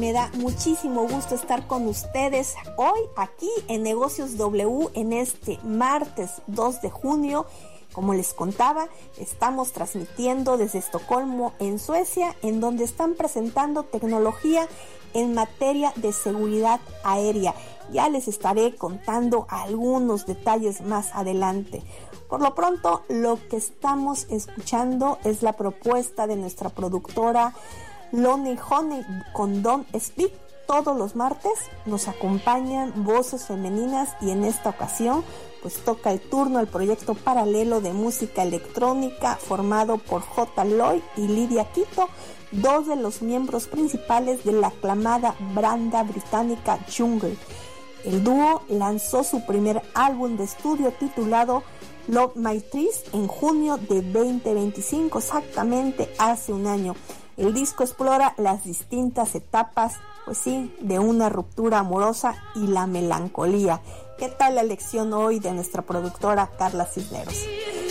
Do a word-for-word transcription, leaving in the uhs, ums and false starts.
me da muchísimo gusto estar con ustedes hoy aquí en Negocios W en este martes dos de junio. Como les contaba, estamos transmitiendo desde Estocolmo, en Suecia, en donde están presentando tecnología en materia de seguridad aérea. Ya les estaré contando algunos detalles más adelante. Por lo pronto, lo que estamos escuchando es la propuesta de nuestra productora Lonnie Honey con Don't Speak. Todos los martes nos acompañan voces femeninas y en esta ocasión pues toca el turno al proyecto paralelo de música electrónica formado por J. Lloyd y Lidia Quito, dos de los miembros principales de la aclamada banda británica Jungle. El dúo lanzó su primer álbum de estudio titulado Love My Trees en junio de veinte veinticinco, exactamente hace un año. El disco explora las distintas etapas, pues sí, de una ruptura amorosa y la melancolía. ¿Qué tal la lección hoy de nuestra productora Carla Cisneros?